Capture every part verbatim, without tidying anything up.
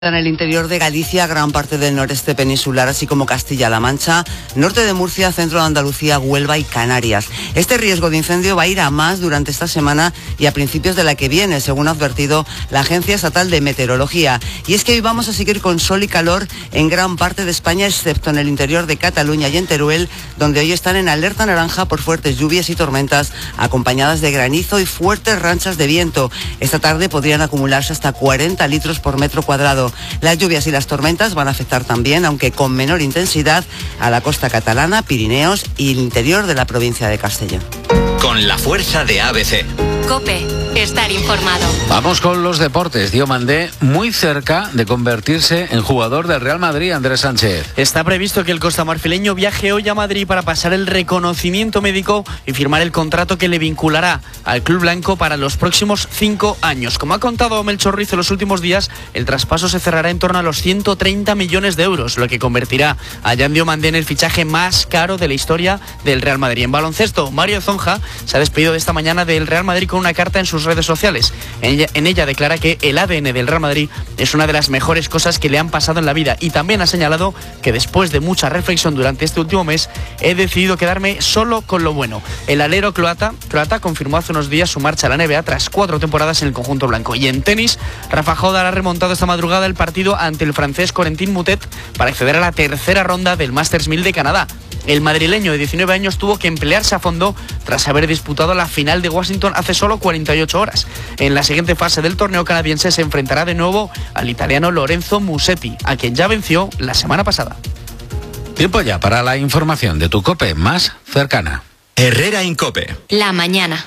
En el interior de Galicia, gran parte del noreste peninsular, así como Castilla-La Mancha, norte de Murcia, centro de Andalucía, Huelva y Canarias. Este riesgo de incendio va a ir a más durante esta semana y a principios de la que viene, según ha advertido la Agencia Estatal de Meteorología. Y es que hoy vamos a seguir con sol y calor en gran parte de España, excepto en el interior de Cataluña y en Teruel, donde hoy están en alerta naranja por fuertes lluvias y tormentas, acompañadas de granizo y fuertes ranchas de viento. Esta tarde podrían acumularse hasta cuarenta litros por metro cuadrado. Las lluvias y las tormentas van a afectar también, aunque con menor intensidad, a la costa catalana, Pirineos y el interior de la provincia de Castellón. Con la fuerza de A B C. COPE, estar informado. Vamos con los deportes. Diomandé muy cerca de convertirse en jugador del Real Madrid, Andrés Sánchez. Está previsto que el costamarfileño viaje hoy a Madrid para pasar el reconocimiento médico y firmar el contrato que le vinculará al club blanco para los próximos cinco años. Como ha contado Melchor Ruiz en los últimos días, el traspaso se cerrará en torno a los ciento treinta millones de euros, lo que convertirá a Yan Diomandé en el fichaje más caro de la historia del Real Madrid. En baloncesto, Mario Zonja se ha despedido de esta mañana del Real Madrid con una carta en sus redes sociales. En ella, en ella declara que el A D N del Real Madrid es una de las mejores cosas que le han pasado en la vida, y también ha señalado que después de mucha reflexión durante este último mes he decidido quedarme solo con lo bueno. El alero croata, croata confirmó hace unos días su marcha a la N B A tras cuatro temporadas en el conjunto blanco. Y en tenis, Rafa Nadal ha remontado esta madrugada el partido ante el francés Corentin Moutet para acceder a la tercera ronda del Masters mil de Canadá. El madrileño de diecinueve años tuvo que emplearse a fondo tras haber disputado la final de Washington hace solo cuarenta y ocho horas. En la siguiente fase del torneo canadiense se enfrentará de nuevo al italiano Lorenzo Musetti, a quien ya venció la semana pasada. Tiempo ya para la información de tu COPE más cercana. Herrera en COPE. La mañana.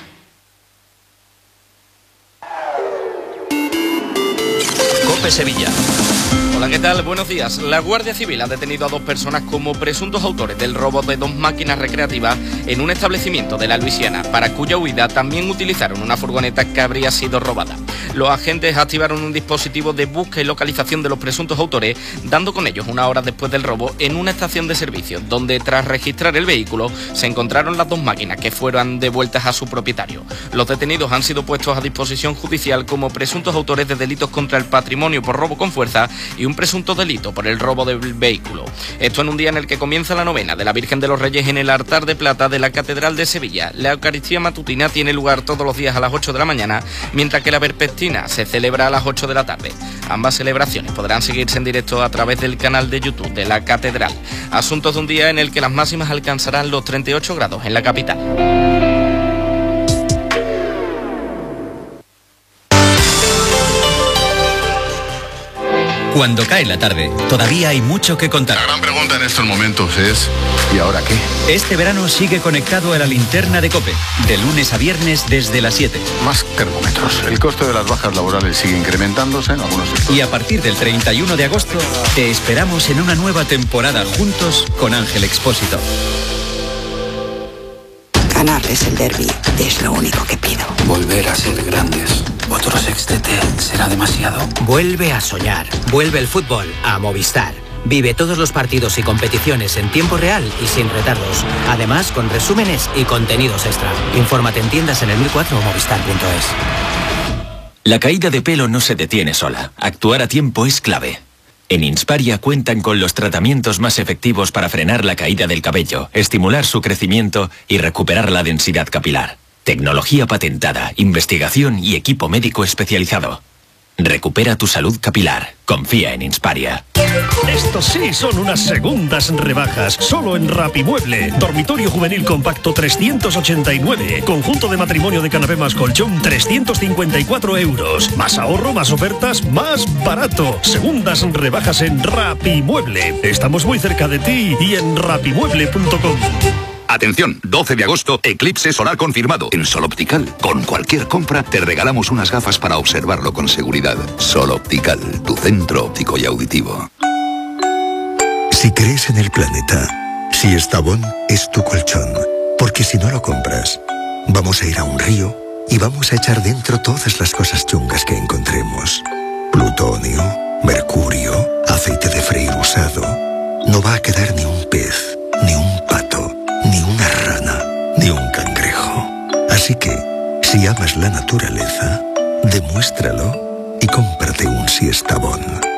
COPE Sevilla. Hola, ¿qué tal? Buenos días. La Guardia Civil ha detenido a dos personas como presuntos autores del robo de dos máquinas recreativas en un establecimiento de la Luisiana, para cuya huida también utilizaron una furgoneta que habría sido robada. Los agentes activaron un dispositivo de búsqueda y localización de los presuntos autores, dando con ellos una hora después del robo en una estación de servicio, donde tras registrar el vehículo se encontraron las dos máquinas que fueron devueltas a su propietario. Los detenidos han sido puestos a disposición judicial como presuntos autores de delitos contra el patrimonio por robo con fuerza y un presunto delito por el robo del vehículo. Esto en un día en el que comienza la novena de la Virgen de los Reyes en el altar de plata de la Catedral de Sevilla. La Eucaristía matutina tiene lugar todos los días a las ocho de la mañana, mientras que la vespertina se celebra a las ocho de la tarde. Ambas celebraciones podrán seguirse en directo a través del canal de YouTube de la Catedral. Asuntos de un día en el que las máximas alcanzarán los treinta y ocho grados en la capital. Cuando cae la tarde, todavía hay mucho que contar. La gran pregunta en estos momentos es, ¿y ahora qué? Este verano sigue conectado a la linterna de COPE, de lunes a viernes desde las siete. Más termómetros. El coste de las bajas laborales sigue incrementándose en algunos sectores. Y a partir del treinta y uno de agosto, te esperamos en una nueva temporada juntos con Ángel Expósito. Ganarles el derbi es lo único que pido. Volver a ser grandes. Otro sextete será demasiado. Vuelve a soñar. Vuelve el fútbol a Movistar. Vive todos los partidos y competiciones en tiempo real y sin retardos. Además, con resúmenes y contenidos extra. Infórmate en tiendas en el mil cuatro o movistar punto es. La caída de pelo no se detiene sola. Actuar a tiempo es clave. En Insparia cuentan con los tratamientos más efectivos para frenar la caída del cabello, estimular su crecimiento y recuperar la densidad capilar. Tecnología patentada, investigación y equipo médico especializado. Recupera tu salud capilar. Confía en Insparia. Estos sí son unas segundas rebajas. Solo en Rapimueble. Dormitorio juvenil compacto trescientos ochenta y nueve. Conjunto de matrimonio de canapé más colchón trescientos cincuenta y cuatro euros. Más ahorro, más ofertas, más barato. Segundas rebajas en Rapimueble. Estamos muy cerca de ti y en rapimueble punto com. Atención, doce de agosto, eclipse solar confirmado en Sol Optical. Con cualquier compra te regalamos unas gafas para observarlo con seguridad. Sol Optical, tu centro óptico y auditivo. Si crees en el planeta, si Estavón es tu colchón, porque si no lo compras, vamos a ir a un río y vamos a echar dentro todas las cosas chungas que encontremos. Plutonio, mercurio, aceite de freír usado. No va a quedar ni un pez, ni un pato, ni una rana, ni un cangrejo. Así que, si amas la naturaleza, demuéstralo y cómprate un Siestabón.